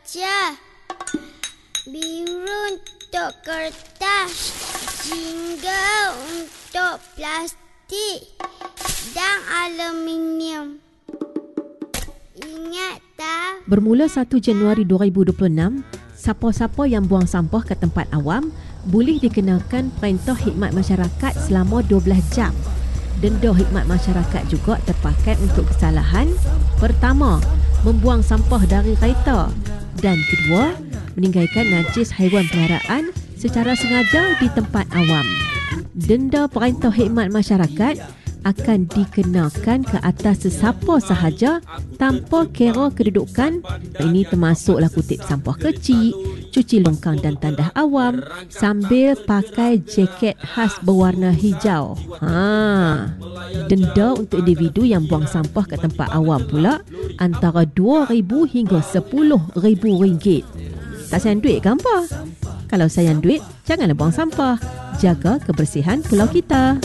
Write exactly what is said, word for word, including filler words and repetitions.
kaca, biru untuk kertas, jingga untuk plastik dan aluminium. Ingat tak? Bermula satu Januari dua ribu dua puluh enam, siapa-siapa yang buang sampah ke tempat awam boleh dikenakan Perintah Khidmat Masyarakat selama dua belas jam. Denda khidmat masyarakat juga terpakai untuk kesalahan pertama, membuang sampah dari kereta, dan kedua, meninggalkan najis haiwan peliharaan secara sengaja di tempat awam. Denda Perintah Khidmat Masyarakat akan dikenakan ke atas sesiapa sahaja tanpa kira kedudukan. Ini termasuklah kutip sampah kecil, cuci longkang dan tandas awam sambil pakai jaket khas berwarna hijau. Ha. Denda untuk individu yang buang sampah ke tempat awam pula antara dua ribu hingga sepuluh ribu ringgit. Tak sayang duit ke apa? Kalau sayang duit, janganlah buang sampah. Jaga kebersihan pulau kita.